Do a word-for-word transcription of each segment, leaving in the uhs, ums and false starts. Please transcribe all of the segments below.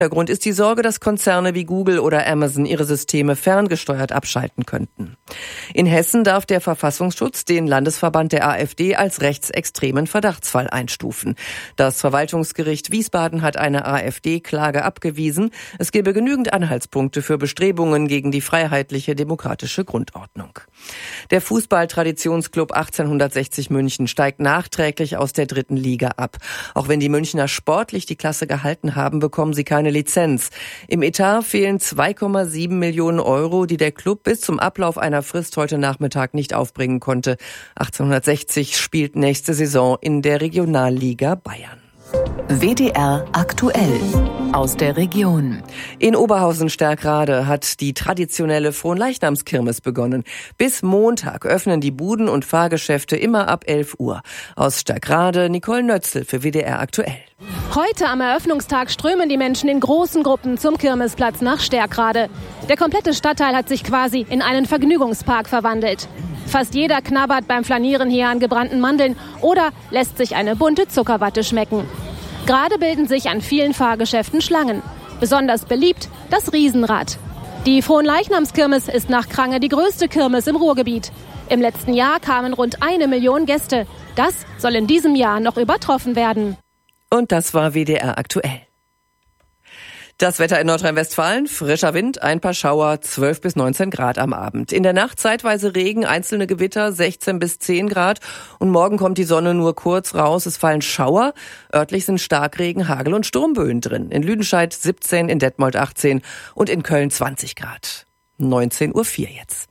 Der Grund ist die Sorge, dass Konzerne wie Google oder Amazon ihre Systeme ferngesteuert abschalten könnten. In Hessen darf der Verfassungsschutz den Landesverband der AfD als rechtsextremen Verdachtsfall einstufen. Das Verwaltungsgericht Wiesbaden hat eine AfD-Klage abgewiesen. Es gebe genügend Anhaltspunkte für Bestrebungen gegen die freiheitliche demokratische Grundordnung. Der Fußballtraditionsclub achtzehnhundertsechzig München steigt nachträglich aus der dritten Liga ab. Auch wenn die Münchner sportlich die Klasse gehalten haben, bekommen sie keine Lizenz. Im Etat fehlen zwei Komma sieben Millionen Euro, die der Club bis zum Ablauf einer Frist heute Nachmittag nicht aufbringen konnte. achtzehnhundertsechzig spielt nächste Saison in der Regionalliga Bayern. W D R aktuell aus der Region. In Oberhausen-Stärkrade hat die traditionelle Fronleichnamskirmes begonnen. Bis Montag öffnen die Buden und Fahrgeschäfte immer ab elf Uhr. Aus Stärkrade Nicole Nötzl für W D R aktuell. Heute am Eröffnungstag strömen die Menschen in großen Gruppen zum Kirmesplatz nach Stärkrade. Der komplette Stadtteil hat sich quasi in einen Vergnügungspark verwandelt. Fast jeder knabbert beim Flanieren hier an gebrannten Mandeln oder lässt sich eine bunte Zuckerwatte schmecken. Gerade bilden sich an vielen Fahrgeschäften Schlangen. Besonders beliebt das Riesenrad. Die Fronleichnamskirmes ist nach Krange die größte Kirmes im Ruhrgebiet. Im letzten Jahr kamen rund eine Million Gäste. Das soll in diesem Jahr noch übertroffen werden. Und das war W D R aktuell. Das Wetter in Nordrhein-Westfalen, frischer Wind, ein paar Schauer, zwölf bis neunzehn Grad am Abend. In der Nacht zeitweise Regen, einzelne Gewitter, sechzehn bis zehn Grad. Und morgen kommt die Sonne nur kurz raus, es fallen Schauer. Örtlich sind Starkregen, Hagel und Sturmböen drin. In Lüdenscheid siebzehn, in Detmold achtzehn und in Köln zwanzig Grad. neunzehn Uhr vier jetzt.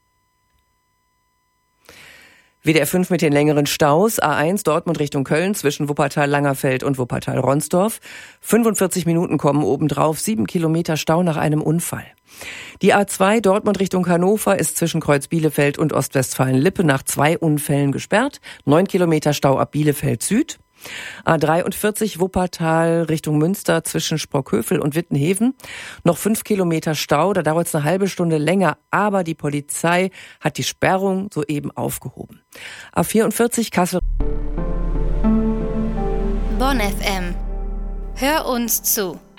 W D R fünf mit den längeren Staus. A eins Dortmund Richtung Köln zwischen Wuppertal-Langerfeld und Wuppertal-Ronsdorf. fünfundvierzig Minuten kommen obendrauf, sieben Kilometer Stau nach einem Unfall. Die A zwei Dortmund Richtung Hannover ist zwischen Kreuz Bielefeld und Ostwestfalen-Lippe nach zwei Unfällen gesperrt. neun Kilometer Stau ab Bielefeld Süd. A dreiundvierzig Wuppertal Richtung Münster zwischen Sprockhövel und Wittenheven. Noch fünf Kilometer Stau, da dauert es eine halbe Stunde länger, aber die Polizei hat die Sperrung soeben aufgehoben. A vierundvierzig Kassel. Bonn F M. Hör uns zu.